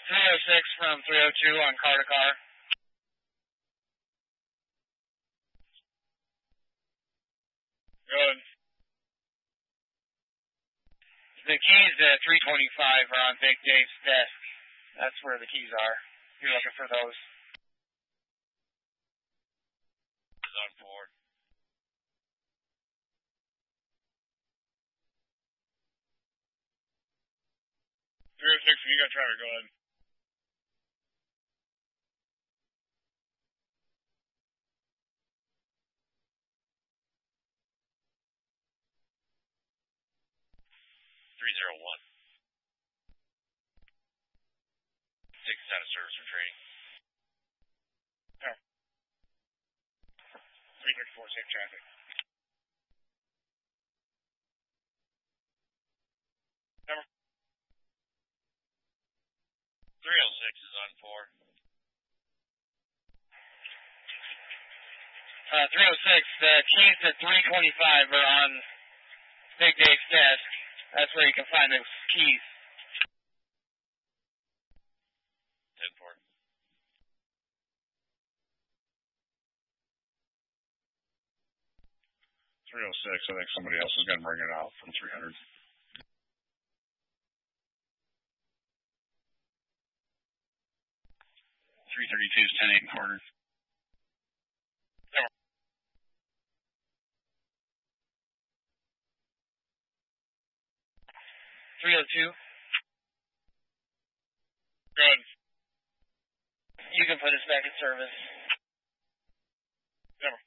306 from 302 on car to car. Good. The keys at 325 are on Big Dave's desk. That's where the keys are. You're looking for those. It's on 4. 306, you got Trevor, go ahead. .301. 6 out of service for training. No. 334, safe traffic. Number 306 is on 4. 306, the keys to 325 are on Big Dave's desk. That's where you can find those keys. 10-4. 306, I think somebody else is going to bring it out from 300. 332 is 10-8 and quarter. No. 302. Good. You can put us back in service. Never.